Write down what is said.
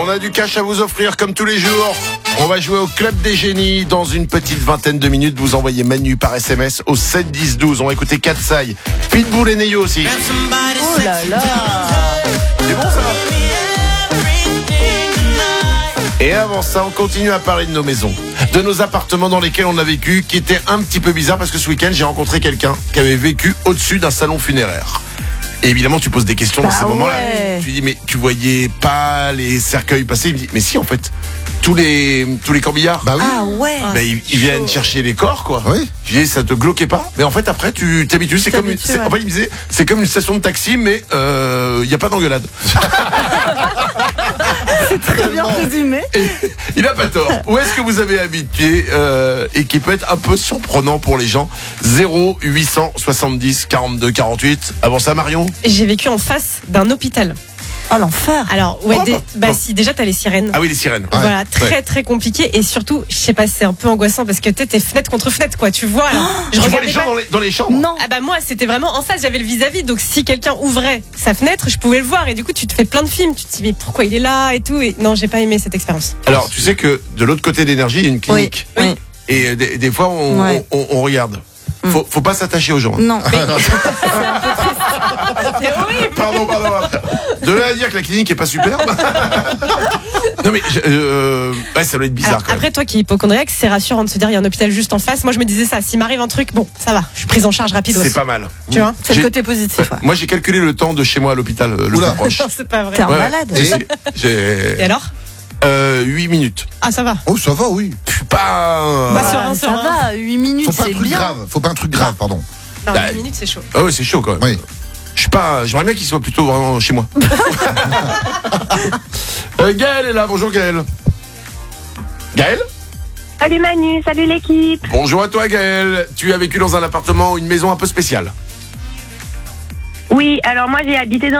On a du cash à vous offrir comme tous les jours. On va jouer au Club des Génies dans une petite vingtaine de minutes. Vous envoyez Manu par SMS au 7 10 12. On va écouter Katsai, Pitbull et Neyo aussi. Oh là là. C'est bon ça? Et avant ça, on continue à parler de nos maisons, de nos appartements dans lesquels on a vécu, qui étaient un petit peu bizarres parce que ce week-end, j'ai rencontré quelqu'un qui avait vécu au-dessus d'un salon funéraire. Et évidemment, tu poses des questions dans ces moments-là. Tu dis, mais tu voyais pas les cercueils passer? Il me dit, mais si, en fait, tous les corbillards. Bah oui. Ah ouais. Bah, ils viennent chercher les corps, quoi. Oui. Je dis, ça te glauquait pas? Mais en fait, après, tu t'habitues. C'est comme, en fait, il me disait, c'est comme une station de taxi, mais il y a pas d'engueulade. C'est très bien résumé. Et il a pas tort. Où est-ce que vous avez habité et qui peut être un peu surprenant pour les gens? 0 870 42 48. Avant ça, Marion? J'ai vécu en face d'un hôpital. Oh l'enfer. Alors, ouais, si déjà t'as les sirènes. Ah oui, les sirènes. Voilà, très compliqué. Et surtout, je sais pas, c'est un peu angoissant parce que t'es fenêtre contre fenêtre, quoi. Tu vois, alors, Tu vois les gens dans les chambres? Non. Ah bah moi, c'était vraiment en face, j'avais le vis-à-vis. Donc si quelqu'un ouvrait sa fenêtre, je pouvais le voir. Et du coup, tu te fais plein de films. Tu te dis, mais pourquoi il est là et tout. Et non, j'ai pas aimé cette expérience. Alors, tu sais que de l'autre côté de l'énergie, il y a une clinique. Oui. Et des fois, on regarde. Faut pas s'attacher aux gens. Non. C'est horrible. Pardon. De là à dire que la clinique est pas superbe. Non mais ouais, ça doit être bizarre. Alors, quand même. après, toi qui es hypochondriaque, c'est rassurant de se dire il y a un hôpital juste en face. Moi, je me disais ça. S'il m'arrive un truc, bon, ça va. Je suis prise en charge rapide aussi. C'est pas mal. Tu vois. C'est le côté positif. Ouais. Moi, j'ai calculé le temps de chez moi à l'hôpital le plus proche. Non, c'est pas vrai. T'es un Ouais. malade. Et Et alors 8 minutes. Ah, ça va. Oh, ça va, oui. Je suis pas. Bah, Ah, ça va, 8 minutes, Faut pas un c'est truc bien. grave. Faut pas un truc grave, pardon. Non, Bah, 10 minutes, c'est chaud. Ah ouais, c'est chaud quand même. Oui. Je suis pas. J'aimerais bien qu'il soit plutôt vraiment chez moi. Gaël est là. Bonjour Gaël. Gaël. Salut Manu, salut l'équipe. Bonjour à toi Gaël. Tu as vécu dans un appartement ou une maison un peu spéciale. Oui, alors moi j'ai habité dans